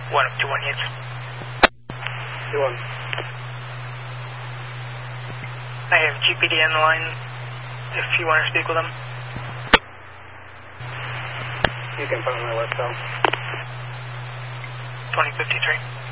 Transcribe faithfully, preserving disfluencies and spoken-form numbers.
one of two one units. two one. I have G P D on the line if you want to speak with them. You can put on my list, though. twenty fifty-three.